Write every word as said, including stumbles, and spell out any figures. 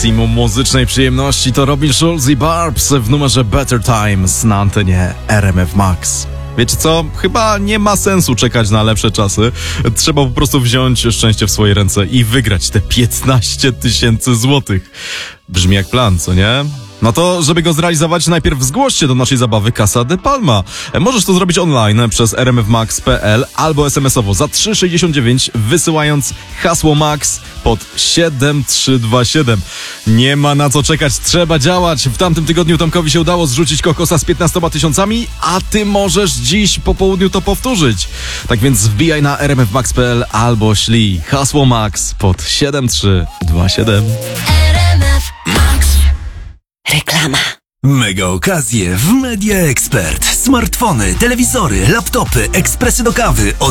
Maksimum muzycznej przyjemności to Robin Schulz i Barbs w numerze Better Times na antenie R M F Max. Wiecie co? Chyba nie ma sensu czekać na lepsze czasy. Trzeba po prostu wziąć szczęście w swoje ręce i wygrać te piętnaście tysięcy złotych. Brzmi jak plan, co nie? No to, żeby go zrealizować, najpierw zgłoś się do naszej zabawy Casa de Palma. Możesz to zrobić online przez r m f max kropka p l albo es em es owo za trzy sześćdziesiąt dziewięć, wysyłając hasło MAX pod siedem trzy dwa siedem. Nie ma na co czekać, trzeba działać. W tamtym tygodniu Tomkowi się udało zrzucić kokosa z piętnastoma tysiącami, a ty możesz dziś po południu to powtórzyć. Tak więc wbijaj na r m f max kropka p l albo ślij hasło MAX pod siedem trzy dwa siedem. Reklama. Mega okazje w Media Expert. Smartfony, telewizory, laptopy, ekspresy do kawy od